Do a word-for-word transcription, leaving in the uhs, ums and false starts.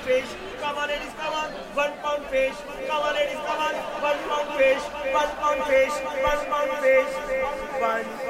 fish. Come on, ladies, come on. One pound fish. Come on, ladies, come on. One pound fish. One pound fish. One